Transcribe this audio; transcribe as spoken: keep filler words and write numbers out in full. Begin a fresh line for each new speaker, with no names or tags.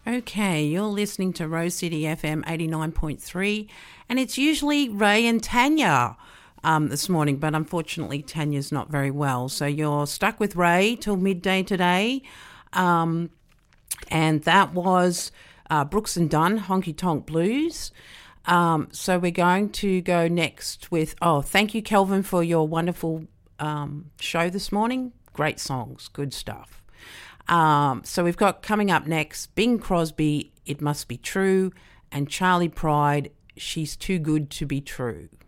Okay, you're listening to Rose City F M eighty-nine point three, and it's usually Ray and Tanya um, this morning, but unfortunately Tanya's not very well, so you're stuck with Ray till midday today. Um, and that was uh, Brooks and Dunn, Honky Tonk Blues. Um, so we're going to go next with, oh, thank you, Kelvin, for your wonderful um, show this morning. Great songs, good stuff. Um, so we've got coming up next Bing Crosby, It Must Be True, and Charlie Pride, She's Too Good to Be True.